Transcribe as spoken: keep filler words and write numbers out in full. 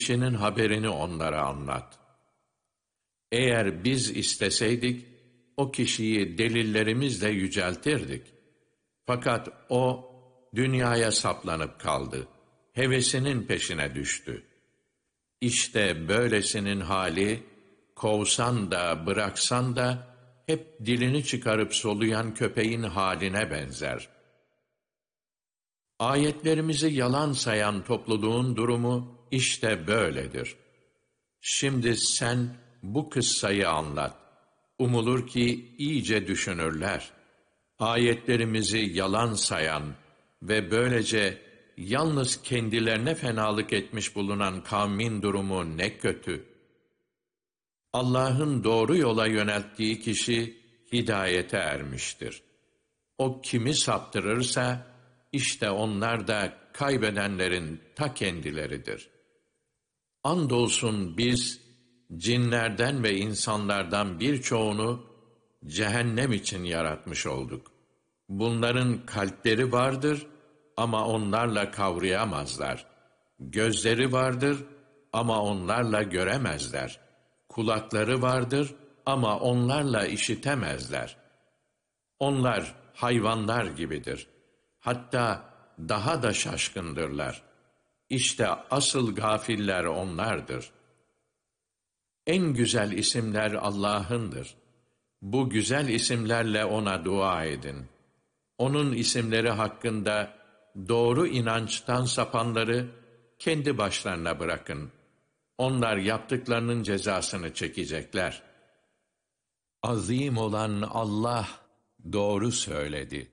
kişinin haberini onlara anlat. Eğer biz isteseydik, o kişiyi delillerimizle yüceltirdik. Fakat o, dünyaya saplanıp kaldı. Hevesinin peşine düştü. İşte böylesinin hali, kovsan da bıraksan da, hep dilini çıkarıp soluyan köpeğin haline benzer. Ayetlerimizi yalan sayan topluluğun durumu işte böyledir. Şimdi sen bu kıssayı anlat. Umulur ki iyice düşünürler. Ayetlerimizi yalan sayan ve böylece yalnız kendilerine fenalık etmiş bulunan kavmin durumu ne kötü. Allah'ın doğru yola yönelttiği kişi hidayete ermiştir. O kimi saptırırsa, işte onlar da kaybedenlerin ta kendileridir. Andolsun biz, cinlerden ve insanlardan birçoğunu cehennem için yaratmış olduk. Bunların kalpleri vardır ama onlarla kavrayamazlar. Gözleri vardır ama onlarla göremezler. Kulakları vardır ama onlarla işitemezler. Onlar hayvanlar gibidir. Hatta daha da şaşkındırlar. İşte asıl gafiller onlardır. En güzel isimler Allah'ındır. Bu güzel isimlerle ona dua edin. Onun isimleri hakkında doğru inançtan sapanları kendi başlarına bırakın. Onlar yaptıklarının cezasını çekecekler. Azim olan Allah doğru söyledi.